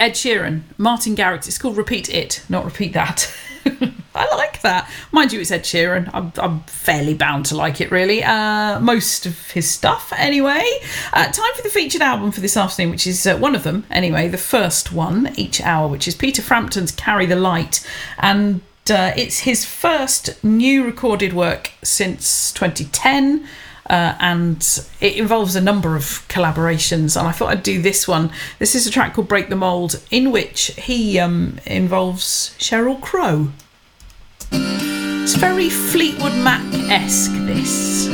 Ed Sheeran, Martin Garrix. It's called Repeat It, not Repeat That. I like that. Mind you, it's Ed Sheeran. I'm fairly bound to like it, really. Most of his stuff, anyway. Time for the featured album for this afternoon, which is one of them, anyway, the first one each hour, which is Peter Frampton's Carry the Light. And it's his first new recorded work since 2010. And it involves a number of collaborations, and I thought I'd do this one. This is a track called Break the Mold, in which he involves Sheryl Crow. It's very Fleetwood Mac-esque, this.